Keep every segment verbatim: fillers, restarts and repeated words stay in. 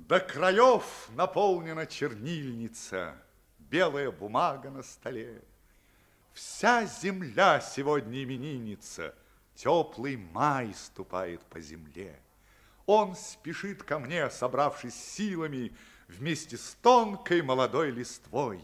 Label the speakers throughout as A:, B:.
A: До краев наполнена чернильница, белая бумага на столе. Вся земля сегодня именинница, теплый май ступает по земле. Он спешит ко мне, собравшись силами, вместе с тонкой молодой листвой.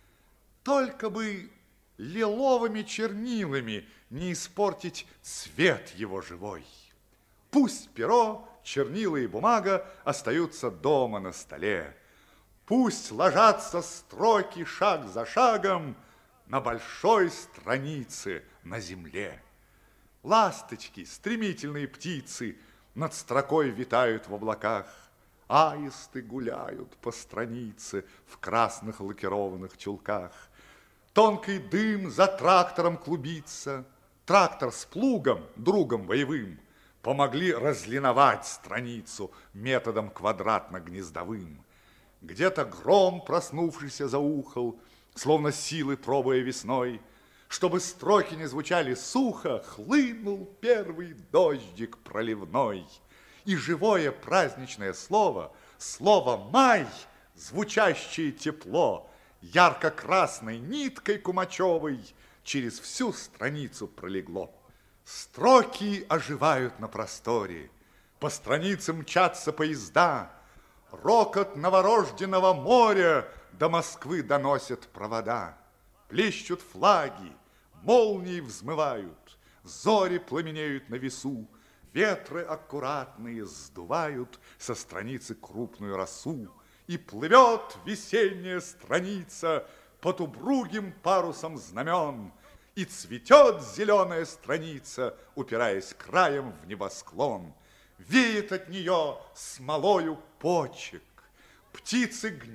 A: Только бы лиловыми чернилами не испортить цвет его живой. Пусть перо, чернила и бумага остаются дома на столе. Пусть ложатся строки шаг за шагом на большой странице на земле. Ласточки, стремительные птицы, над строкой витают в облаках. Аисты гуляют по странице в красных лакированных чулках. Тонкий дым за трактором клубится. Трактор с плугом, другом боевым, помогли разлиновать страницу методом квадратно-гнездовым. Где-то гром, проснувшийся, заухал, словно силы пробуя весной. Чтобы строки не звучали сухо, хлынул первый дождик проливной. И живое праздничное слово, слово «май», звучащее тепло, ярко-красной ниткой кумачевой через всю страницу пролегло. Строки оживают на просторе, по странице мчатся поезда, рокот новорожденного моря до Москвы доносят провода. Плещут флаги, молнии взмывают, зори пламенеют на весу, ветры аккуратные сдувают со страницы крупную росу, и плывет весенняя страница под упругим парусом знамен, и цветет зеленая страница, упираясь краем в небосклон. Веет от нее смолою почек, птицы гнездятся